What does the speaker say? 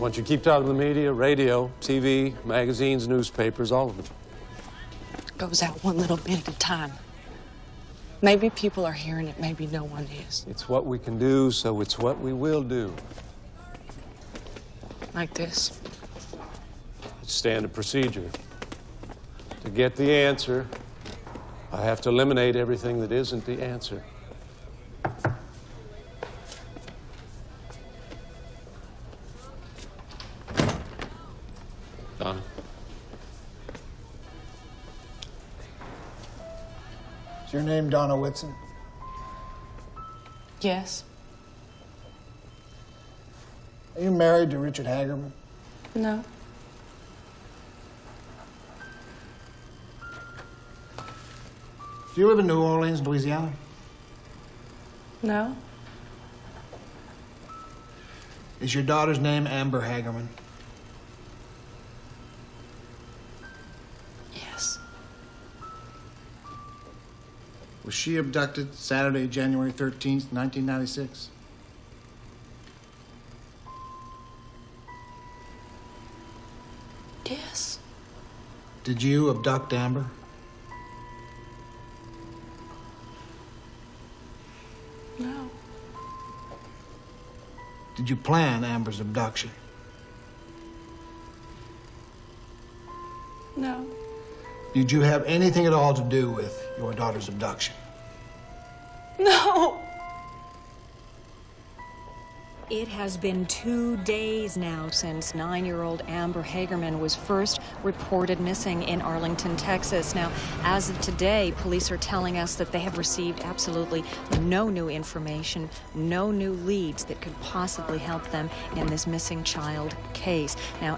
want you to keep talking to the media, radio, TV, magazines, newspapers, all of it. It goes out one little bit at a time. Maybe people are hearing it, maybe no one is. It's what we can do, so it's what we will do. Like this. It's standard procedure. To get the answer, I have to eliminate everything that isn't the answer. Donna. Is your name Donna Whitson? Yes. Are you married to Richard Hagerman? No. Do you live in New Orleans, Louisiana? No. Is your daughter's name Amber Hagerman? Yes. Was she abducted Saturday, January 13th, 1996? Yes. Did you abduct Amber? No. Did you plan Amber's abduction? No. Did you have anything at all to do with your daughter's abduction? No. It has been 2 days now since 9-year-old Amber Hagerman was first reported missing in Arlington, Texas. Now, as of today, police are telling us that they have received absolutely no new information, no new leads that could possibly help them in this missing child case. Now,